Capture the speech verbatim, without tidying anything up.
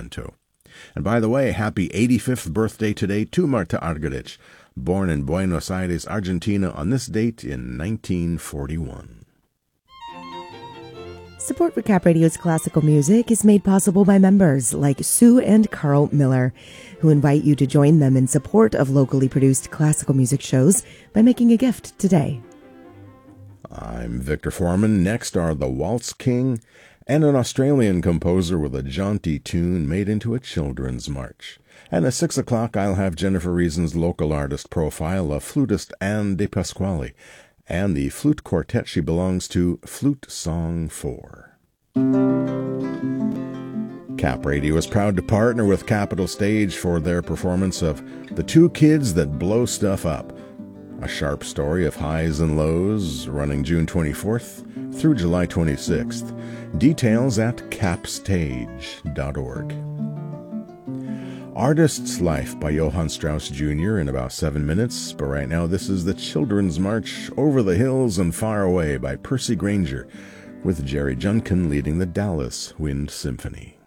Sacramento. And by the way, happy eighty-fifth birthday today to Marta Argerich, born in Buenos Aires, Argentina on this date in nineteen forty-one. Support for Cap Radio's classical music is made possible by members like Sue and Carl Miller, who invite you to join them in support of locally produced classical music shows by making a gift today. I'm Victor Foreman. Next are The Waltz King and an Australian composer with a jaunty tune made into a children's march. And at six o'clock, I'll have Jennifer Reason's local artist profile of flutist Anne De Pasquale and the flute quartet she belongs to, Flute Song four. Cap Radio is proud to partner with Capitol Stage for their performance of The Two Kids That Blow Stuff Up, a sharp story of highs and lows, running June twenty-fourth through July twenty-sixth. Details at cap stage dot org. Artist's Life by Johann Strauss Junior in about seven minutes, but right now this is the Children's March Over the Hills and Far Away by Percy Grainger, with Jerry Junkin leading the Dallas Wind Symphony.